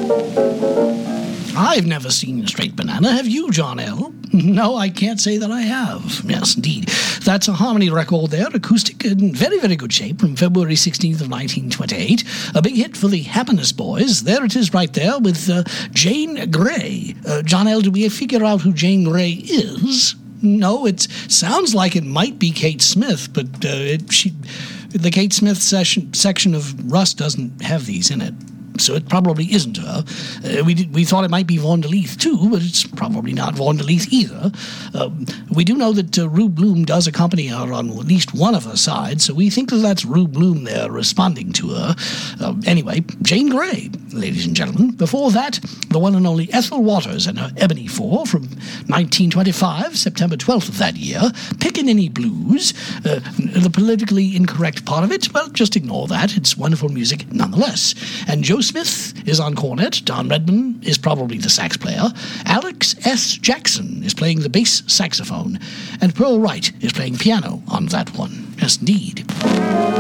I've never seen Straight Banana. Have you, John L.? No, I can't say that I have. Yes, indeed. That's a Harmony record there, acoustic, in very, very good shape, from February 16th of 1928. A big hit for the Happiness Boys. There it is right there with Jane Grey. John L., do we figure out who Jane Grey is? No, it sounds like it might be Kate Smith, but the Kate Smith section of Rust doesn't have these in it. So it probably isn't her. We thought it might be Vaughn DeLeath too, but it's probably not Vaughn DeLeath either. We do know that Rube Bloom does accompany her on at least one of her sides, so we think that that's Rube Bloom there responding to her. Anyway, Jane Grey, ladies and gentlemen. Before that, the one and only Ethel Waters and her Ebony Four from 1925, September 12th of that year. Pickaninny Blues. The politically incorrect part of it, well, just ignore that. It's wonderful music nonetheless. And Joe Smith is on cornet. Don Redman is probably the sax player. Alex S. Jackson is playing the bass saxophone. And Pearl Wright is playing piano on that one. Yes, indeed.